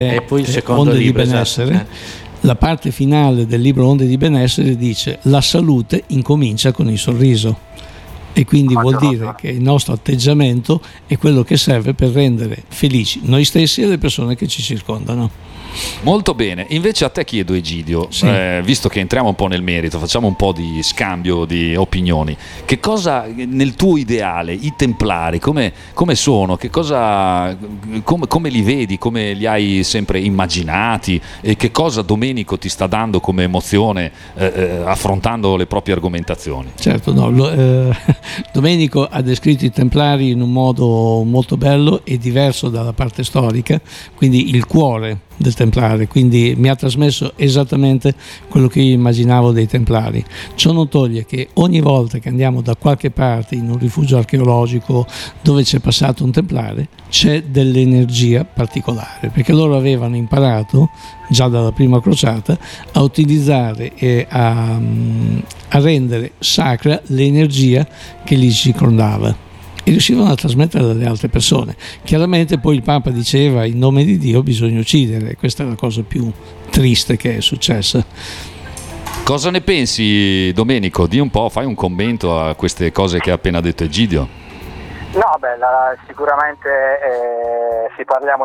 E poi il secondo Onde libro, di benessere, esatto. la parte finale del libro Onde di benessere dice: la salute incomincia con il sorriso, e quindi vuol dire che il nostro atteggiamento è quello che serve per rendere felici noi stessi e le persone che ci circondano. Molto bene, invece a te chiedo, Egidio, Sì. Visto che entriamo un po' nel merito, facciamo un po' di scambio di opinioni. Che cosa nel tuo ideale, i Templari, come sono? Che cosa, come li vedi, come li hai sempre immaginati, e che cosa Domenico ti sta dando come emozione affrontando le proprie argomentazioni? Certo, no, Domenico ha descritto i Templari in un modo molto bello e diverso dalla parte storica, quindi il cuore del Templare, quindi mi ha trasmesso esattamente quello che io immaginavo dei Templari. Ciò non toglie che ogni volta che andiamo da qualche parte in un rifugio archeologico dove c'è passato un Templare, c'è dell'energia particolare, perché loro avevano imparato già dalla prima crociata a utilizzare e a rendere sacra l'energia che li circondava, e riuscivano a trasmettere dalle altre persone. Chiaramente poi il Papa diceva: in nome di Dio bisogna uccidere. Questa è la cosa più triste che è successa. Cosa ne pensi, Domenico? Di un po', fai un commento a queste cose che ha appena detto Egidio. No, beh, sicuramente se parliamo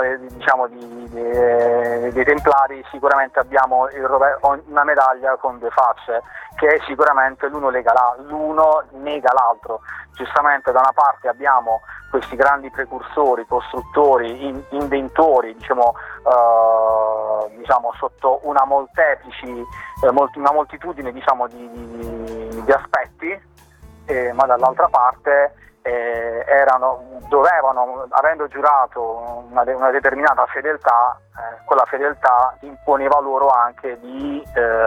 dei Templari, sicuramente abbiamo una medaglia con due facce, che sicuramente l'uno nega l'altro. Giustamente da una parte abbiamo questi grandi precursori, costruttori, inventori, sotto una moltitudine di aspetti, ma dall'altra parte dovevano, avendo giurato una determinata fedeltà, quella fedeltà imponeva loro anche di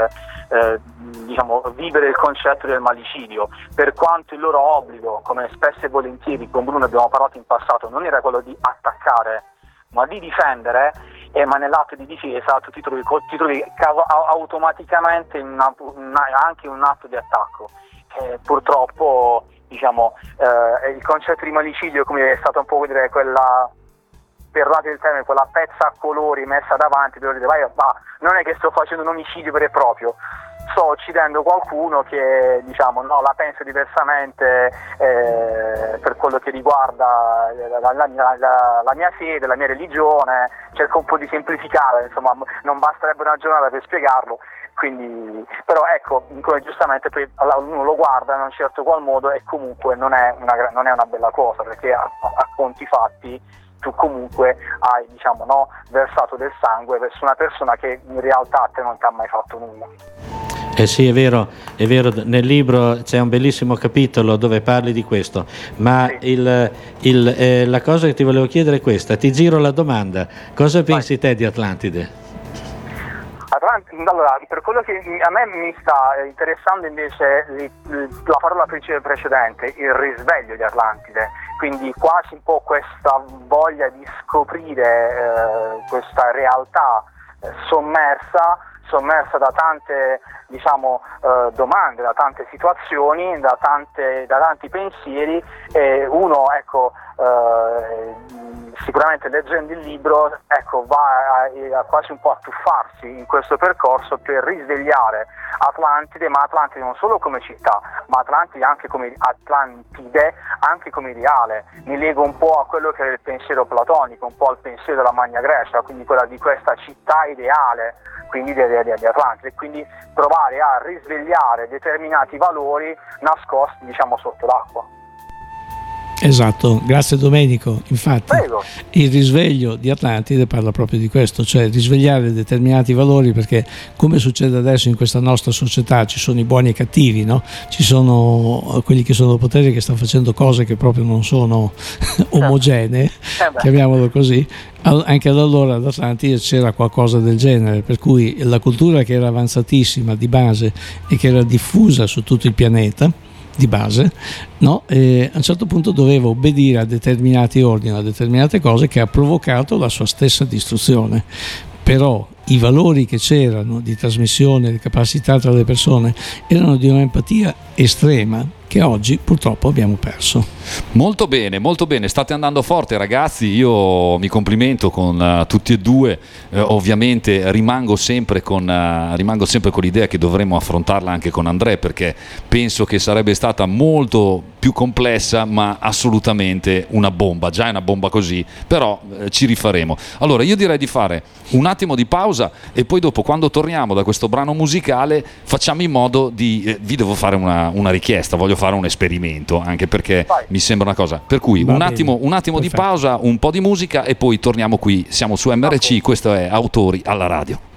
vivere il concetto del malicidio, per quanto il loro obbligo, come spesso e volentieri con Bruno abbiamo parlato in passato, non era quello di attaccare ma di difendere, ma nell'atto di difesa tu ti trovi automaticamente anche un atto di attacco. Purtroppo il concetto di malicidio, come è stato un po' dire quella, perdonate il termine, quella pezza a colori messa davanti, devo dire, non è che sto facendo un omicidio vero e proprio, sto uccidendo qualcuno che la pensa diversamente per quello che riguarda la mia fede, la mia religione. Cerco un po' di semplificare, insomma, non basterebbe una giornata per spiegarlo. Quindi, però ecco, come giustamente poi uno lo guarda in un certo qual modo, e comunque non è una bella cosa, perché a conti fatti tu comunque hai versato del sangue verso una persona che in realtà a te non ti ha mai fatto nulla. Sì, è vero, nel libro c'è un bellissimo capitolo dove parli di questo, ma sì. La cosa che ti volevo chiedere è questa, ti giro la domanda: cosa pensi te di Atlantide? Allora, per quello che a me mi sta interessando invece la parola precedente, il risveglio di Atlantide, quindi quasi un po' questa voglia di scoprire questa realtà sommersa da tante domande, da tante situazioni, da tanti pensieri, e uno sicuramente leggendo il libro va a quasi un po' a tuffarsi in questo percorso per risvegliare Atlantide, ma Atlantide non solo come città, ma Atlantide anche come ideale. Mi lego un po' a quello che è il pensiero platonico, un po' al pensiero della Magna Grecia, quindi quella di questa città ideale, quindi di Atlantide, e quindi provare a risvegliare determinati valori nascosti sotto l'acqua. Esatto, grazie Domenico. Infatti Prego. Il risveglio di Atlantide parla proprio di questo, cioè risvegliare determinati valori, perché come succede adesso in questa nostra società ci sono i buoni e i cattivi, no? Ci sono quelli che sono al potere che stanno facendo cose che proprio non sono omogenee, chiamiamolo così. Anche da allora ad Atlantide c'era qualcosa del genere, per cui la cultura che era avanzatissima di base e che era diffusa su tutto il pianeta di base, no? E a un certo punto doveva obbedire a determinati ordini, a determinate cose, che ha provocato la sua stessa distruzione. Però i valori che c'erano di trasmissione, di capacità tra le persone, erano di un'empatia estrema che oggi purtroppo abbiamo perso. Molto bene, state andando forte ragazzi, io mi complimento con tutti e due, ovviamente rimango sempre con l'idea che dovremmo affrontarla anche con Andrea, perché penso che sarebbe stata molto più complessa, ma assolutamente una bomba, già è una bomba così, però ci rifaremo. Allora io direi di fare un attimo di pausa e poi dopo, quando torniamo da questo brano musicale, facciamo in modo di vi devo fare una richiesta, voglio fare un esperimento, anche perché mi sembra una cosa, per cui un attimo di pausa, un po' di musica e poi torniamo qui, siamo su MRC, questo è Autori alla radio.